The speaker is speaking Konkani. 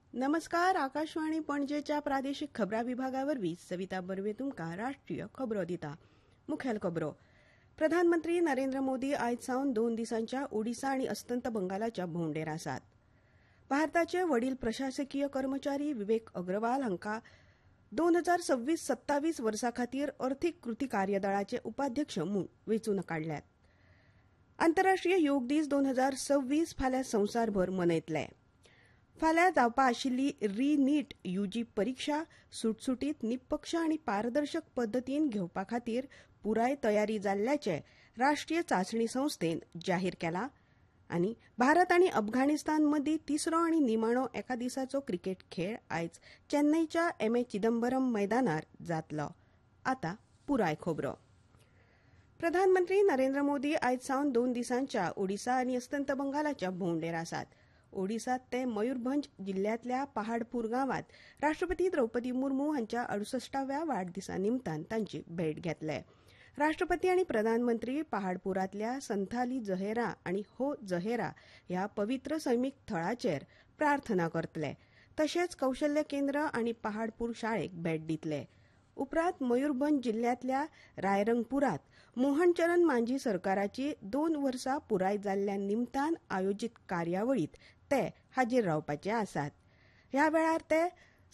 नमस्कार. आकाशवाणी पणजेच्या प्रादेशीक खबरां विभागावरवीं सविता बर्वे तुमकां राष्ट्रीय खबरो दिता. मुखेल खबरो. प्रधानमंत्री नरेंद्र मोदी आयज सावन 2 दिसांच्या ओडिशा आनी अस्तंत बंगालाच्या भोंवडेर आसात. भारताचे वडील प्रशासकीय कर्मचारी विवेक अग्रवाल हांकां 2026-27 वर्सा खातीर अर्थीक कृती कार्यदळाचे उपाध्यक्ष म्हूण वेंचून काडल्यात. आंतरराष्ट्रीय योग दीस 2026 फाल्यां संवसारभर मनयतले. फाल्यां जावपा आशिल्ली री-नीट यूजी परीक्षा सुटसुटीत, निपक्ष आनी पारदर्शक पद्दतीन घेवपा खातीर पुराय तयारी जाल्ल्याचें राष्ट्रीय चांचणी संस्थेन जाहीर केलां. आनी भारत आनी अफगाणिस्तान मदीं तिसरो आनी निमाणो एका दिसाचो क्रिकेट खेळ आयज चेन्नईच्या एम.ए. चिदंबरम मैदानार जातलो. आतां पुराय खबरो. प्रधानमंत्री नरेंद्र मोदी आयज सावन 2 दिसांच्या ओडिशा आनी अस्तंत बंगालाच्या भोंवडेर आसात. ओडिशांत ते मयूरभंज जिल्ल्यांतल्या पहाडपूर गांवांत राष्ट्रपती द्रौपदी मुर्मू हांच्या 68व्या वाडदिसा निमतान तांची भेट घेतले. राष्ट्रपती आनी प्रधानमंत्री पहाडपुरांतल्या संथाली जहेरा आनी हो जहेरा ह्या पवित्र सैमीक थळाचेर प्रार्थना करतले. तशेंच कौशल्य केंद्र आनी पहाडपूर शाळेक भेट दितले. उपरांत मयूरभंज जिल्ल्यांतल्या रायरंगपुरांत मोहनचरण मांझी सरकाराची 2 वर्सां पुराय जाल्ल्या निमतान आयोजीत कार्यावळीत ते हाजीर रावपाचे आसात. ह्या वेळार ते